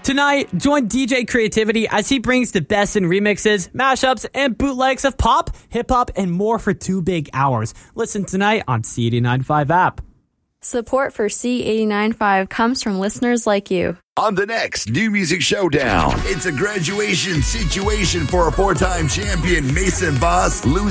Tonight, join DJ Creativity as he brings the best in remixes, mashups, and bootlegs of pop, hip-hop, and more for 2 big hours. Listen tonight on C89.5 app. Support for C89.5 comes from listeners like you. On the next New Music Showdown, it's a graduation situation for a 4-time champion, Mason Boss, losing